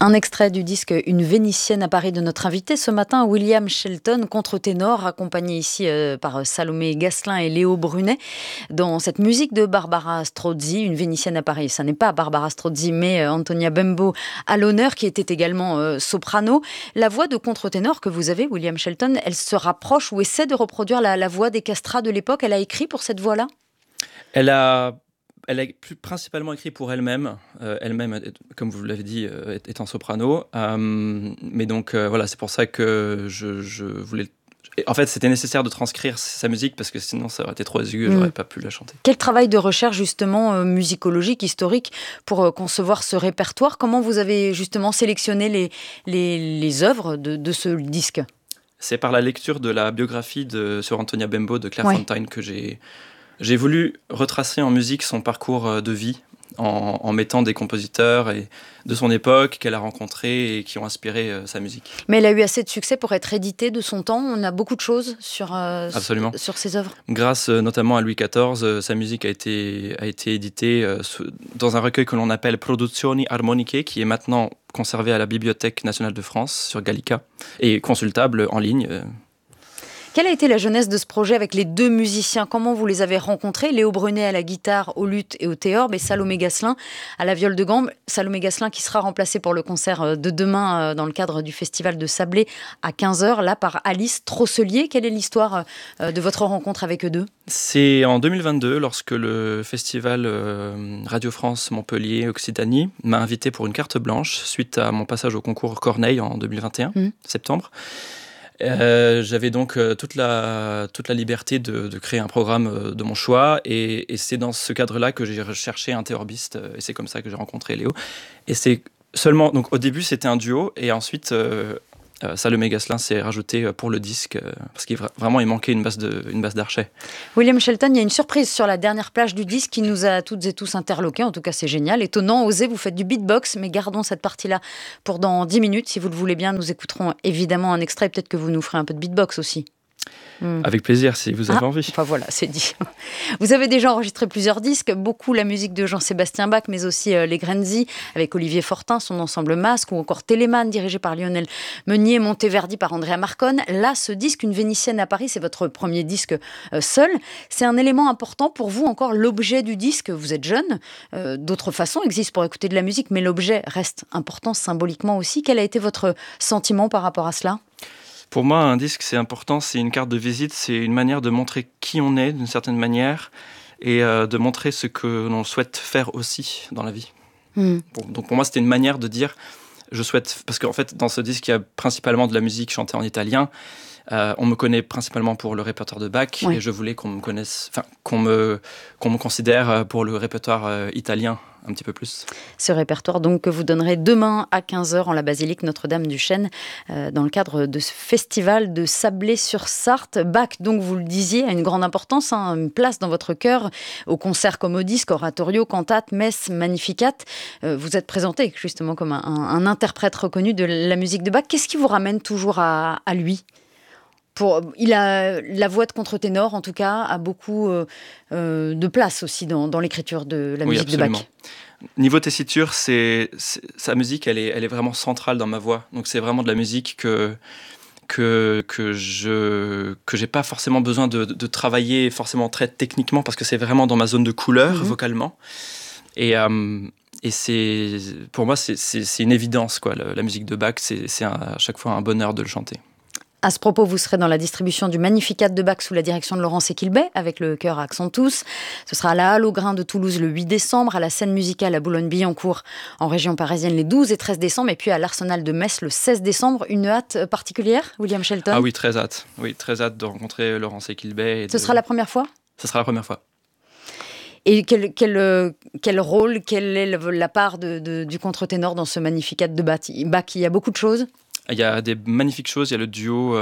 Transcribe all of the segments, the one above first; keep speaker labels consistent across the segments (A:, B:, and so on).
A: Un extrait du disque Une Vénitienne à Paris de notre invité ce matin, William Shelton, contre-ténor, accompagné ici par Salomé Gasselin et Léo Brunet. Dans cette musique de Barbara Strozzi, Une Vénitienne à Paris, ça n'est pas Barbara Strozzi, mais Antonia Bembo à l'honneur, qui était également soprano. La voix de contre-ténor que vous avez, William Shelton, elle se rapproche ou essaie de reproduire la voix des castrats de l'époque. Elle a écrit pour cette voix-là ?
B: Elle a principalement écrit pour elle-même, comme vous l'avez dit, étant soprano. Mais donc voilà, c'est pour ça que je voulais... En fait, c'était nécessaire de transcrire sa musique parce que sinon ça aurait été trop aigu, j'aurais pas pu la chanter.
A: Quel travail de recherche justement musicologique, historique pour concevoir ce répertoire ? Comment vous avez justement sélectionné les œuvres de ce disque ?
B: C'est par la lecture de la biographie sur Antonia Bembo de Claire Fontaine que j'ai voulu retracer en musique son parcours de vie en mettant des compositeurs de son époque qu'elle a rencontrés et qui ont inspiré sa musique.
A: Mais elle a eu assez de succès pour être éditée de son temps. On a beaucoup de choses sur ses œuvres.
B: Grâce notamment à Louis XIV, sa musique a été éditée dans un recueil que l'on appelle Produzioni Armoniche, qui est maintenant conservé à la Bibliothèque nationale de France sur Gallica et consultable en ligne.
A: Quelle a été la jeunesse de ce projet avec les deux musiciens ? Comment vous les avez rencontrés ? Léo Brunet à la guitare, au luth et au théorbe, et Salomé Gasselin à la viole de gambe. Salomé Gasselin qui sera remplacé pour le concert de demain dans le cadre du festival de Sablé à 15h, là par Alice Trosselier. Quelle est l'histoire de votre rencontre avec eux deux ?
B: C'est en 2022, lorsque le festival Radio France Montpellier Occitanie m'a invité pour une carte blanche suite à mon passage au concours Corneille en 2021, septembre. J'avais donc toute la liberté de créer un programme de mon choix et c'est dans ce cadre-là que j'ai recherché un théorbiste et c'est comme ça que j'ai rencontré Léo. Et c'est seulement, donc au début c'était un duo et ensuite Salomé Gasselin s'est rajouté pour le disque parce qu'il manquait une basse d'archet.
A: William Shelton, il y a une surprise sur la dernière plage du disque qui nous a toutes et tous interloqués. En tout cas, c'est génial, étonnant, osé. Vous faites du beatbox, mais gardons cette partie-là pour dans 10 minutes. Si vous le voulez bien, nous écouterons évidemment un extrait. Peut-être que vous nous ferez un peu de beatbox aussi.
B: Avec plaisir, si vous avez envie.
A: Enfin voilà, c'est dit. Vous avez déjà enregistré plusieurs disques, beaucoup la musique de Jean-Sébastien Bach, mais aussi Les Grenzi, avec Olivier Fortin, son ensemble Masque, ou encore Téléman, dirigé par Lionel Meunier, Monteverdi par Andrea Marcon. Là, ce disque, Une Vénitienne à Paris, c'est votre premier disque seul. C'est un élément important pour vous, encore l'objet du disque. Vous êtes jeune, d'autres façons existent pour écouter de la musique, mais l'objet reste important symboliquement aussi. Quel a été votre sentiment par rapport à cela ?
B: Pour moi, un disque, c'est important, c'est une carte de visite, c'est une manière de montrer qui on est d'une certaine manière et de montrer ce que l'on souhaite faire aussi dans la vie. Bon, donc pour moi, c'était une manière de dire, je souhaite, parce qu'en fait, dans ce disque, il y a principalement de la musique chantée en italien. On me connaît principalement pour le répertoire de Bach et je voulais qu'on me connaisse, qu'on me considère pour le répertoire italien un petit peu plus.
A: Ce répertoire donc que vous donnerez demain à 15h en la basilique Notre-Dame du Chêne dans le cadre de ce festival de Sablé-sur-Sarthe. Bach, donc vous le disiez, a une grande importance, une place dans votre cœur, au concert comme au disque, oratorio, cantate, messe, magnificat. Vous êtes présenté justement comme un interprète reconnu de la musique de Bach. Qu'est-ce qui vous ramène toujours à lui ? Il a la voix de contre-ténor, en tout cas, a beaucoup de place aussi dans l'écriture de la musique de Bach.
B: Niveau tessiture, sa musique, elle est vraiment centrale dans ma voix. Donc c'est vraiment de la musique que j'ai pas forcément besoin de travailler forcément très techniquement parce que c'est vraiment dans ma zone de couleur vocalement. Et pour moi, c'est une évidence, quoi. La musique de Bach, c'est à chaque fois un bonheur de le chanter.
A: À ce propos, vous serez dans la distribution du Magnificat de Bach sous la direction de Laurence Equilbet, avec le chœur Accentus. Ce sera à la Halle au Grain de Toulouse le 8 décembre, à la Scène musicale à Boulogne-Billancourt en région parisienne les 12 et 13 décembre, et puis à l'Arsenal de Metz le 16 décembre. Une hâte particulière, William Shelton ?
B: Ah oui, très hâte. Oui, très hâte de rencontrer Laurence Equilbet.
A: Ce sera la première fois ?
B: Ce sera la première fois.
A: Et quel rôle, quelle est la part du contre-ténor dans ce Magnificat de Bach ? Il y a beaucoup de choses ?
B: Il y a des magnifiques choses, il y a le duo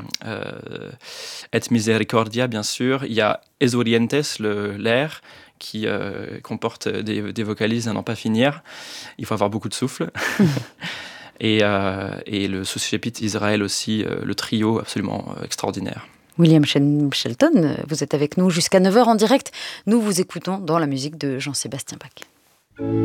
B: Et Misericordia, bien sûr. Il y a Esorientes, l'air, qui comporte des vocalises à n'en pas finir. Il faut avoir beaucoup de souffle. et le Suscepit Israël aussi, le trio absolument extraordinaire.
A: William Shelton, vous êtes avec nous jusqu'à 9h en direct. Nous vous écoutons dans la musique de Jean-Sébastien Bach.